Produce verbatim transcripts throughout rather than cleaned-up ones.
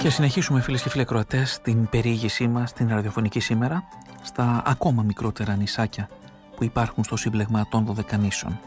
Και συνεχίσουμε, φίλες και φίλοι ακροατές, την περιήγησή μας, την ραδιοφωνική σήμερα, στα ακόμα μικρότερα νησάκια που υπάρχουν στο σύμπλεγμα των Δωδεκανήσων.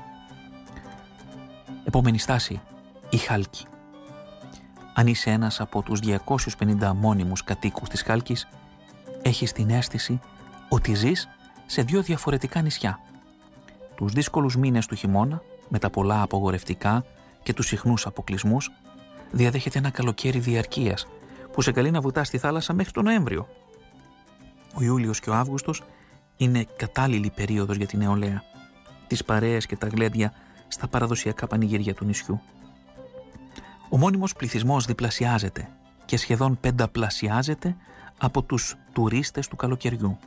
Επόμενη στάση, η Χάλκη. Αν είσαι ένας από τους διακόσιους πενήντα μόνιμους κατοίκους της Χάλκης, έχεις την αίσθηση ότι ζεις σε δύο διαφορετικά νησιά. Τους δύσκολους μήνες του χειμώνα, με τα πολλά απογορευτικά και τους συχνούς αποκλεισμούς, διαδέχεται ένα καλοκαίρι διαρκείας που σε καλεί να βουτάς στη θάλασσα μέχρι τον Νοέμβριο. Ο Ιούλιος και ο Αύγουστος είναι κατάλληλη περίοδος για την νεολαία, τις παρέες και τα γλέντια στα παραδοσιακά πανηγύρια του νησιού. Ο μόνιμος πληθυσμός διπλασιάζεται και σχεδόν πενταπλασιάζεται από τους τουρίστες του καλοκαιριού.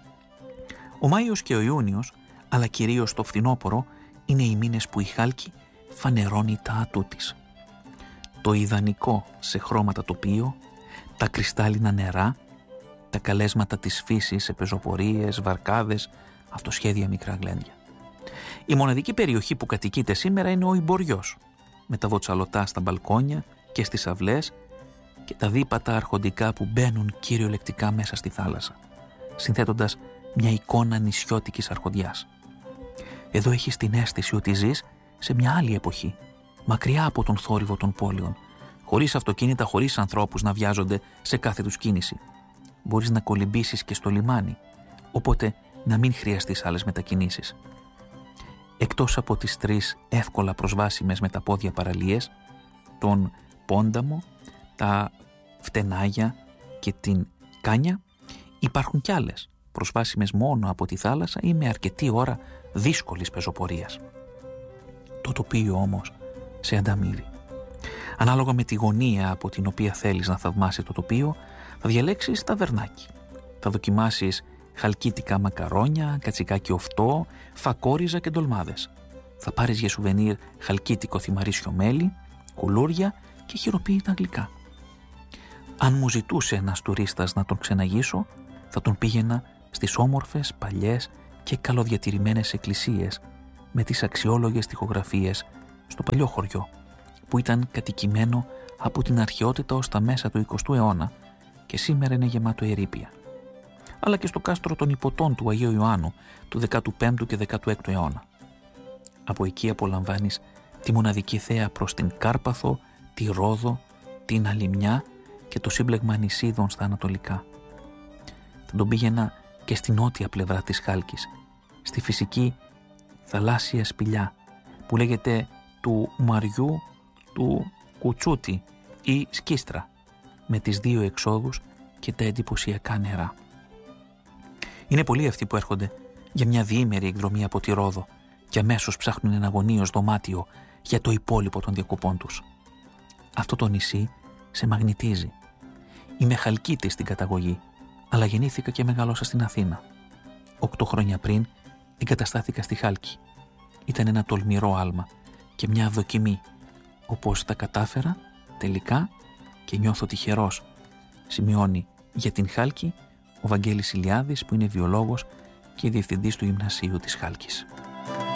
Ο Μάιος και ο Ιούνιος, αλλά κυρίως το φθινόπωρο, είναι οι μήνες που η Χάλκη φανερώνει τα ατού της. Το ιδανικό σε χρώματα τοπίο, τα κρυστάλλινα νερά, τα καλέσματα της φύσης σε πεζοπορίες, βαρκάδες, αυτοσχέδια μικρά γλέντια. Η μοναδική περιοχή που κατοικείται σήμερα είναι ο Ιμποριός, με τα βοτσαλωτά στα μπαλκόνια και στις αυλές και τα δίπατα αρχοντικά που μπαίνουν κυριολεκτικά μέσα στη θάλασσα, συνθέτοντας μια εικόνα νησιώτικης αρχοντιάς. Εδώ έχεις την αίσθηση ότι ζεις σε μια άλλη εποχή, μακριά από τον θόρυβο των πόλεων, χωρίς αυτοκίνητα, χωρίς ανθρώπους να βιάζονται σε κάθε τους κίνηση. Μπορείς να κολυμπήσεις και στο λιμάνι, οπότε να μην χρειαστείς άλλες μετακινήσεις. Εκτός από τις τρεις εύκολα προσβάσιμες με τα πόδια παραλίες, τον Πόνταμο, τα Φτενάγια και την Κάνια, υπάρχουν κι άλλες, προσβάσιμες μόνο από τη θάλασσα ή με αρκετή ώρα δύσκολης πεζοπορίας. Το τοπίο όμως σε ανταμείβει. Ανάλογα με τη γωνία από την οποία θέλεις να θαυμάσεις το τοπίο, θα διαλέξεις ταβερνάκι. Θα δοκιμάσεις χαλκίτικα μακαρόνια, κατσικάκι οφτό, φακόριζα και ντολμάδες. Θα πάρεις για σουβενίρ χαλκίτικο θυμαρίσιο μέλι, κουλούρια και χειροποίητα γλυκά. Αν μου ζητούσε ένας τουρίστας να τον ξεναγήσω, θα τον πήγαινα στις όμορφες, παλιές και καλοδιατηρημένες εκκλησίες με τις αξιόλογες τοιχογραφίες στο παλιό χωριό, που ήταν κατοικημένο από την αρχαιότητα ως τα μέσα του εικοστού αιώνα και σήμερα είναι γεμάτο ερείπια. Αλλά και στο κάστρο των Υποτών του Αγίου Ιωάννου του δέκατου πέμπτου και δέκατου έκτου αιώνα. Από εκεί απολαμβάνεις τη μοναδική θέα προς την Κάρπαθο, τη Ρόδο, την Αλυμιά και το σύμπλεγμα νησίδων στα ανατολικά. Θα τον πήγαινα και στη νότια πλευρά της Χάλκης, στη φυσική θαλάσσια σπηλιά που λέγεται του Μαριού του Κουτσούτη ή Σκίστρα, με τις δύο εξόδους και τα εντυπωσιακά νερά. Είναι πολλοί αυτοί που έρχονται για μια διήμερη εκδρομή από τη Ρόδο και αμέσως ψάχνουν ένα αγωνίως δωμάτιο για το υπόλοιπο των διακοπών τους. Αυτό το νησί σε μαγνητίζει. Είμαι Χαλκίτης στην καταγωγή, αλλά γεννήθηκα και μεγαλώσα στην Αθήνα. Οκτώ χρόνια πριν εγκαταστάθηκα στη Χάλκη. Ήταν ένα τολμηρό άλμα και μια δοκιμή, όπως τα κατάφερα τελικά και νιώθω τυχερός, σημειώνει για την Χάλκη ο Βαγγέλης Ηλιάδης, που είναι βιολόγος και διευθυντής του Γυμνασίου της Χάλκης.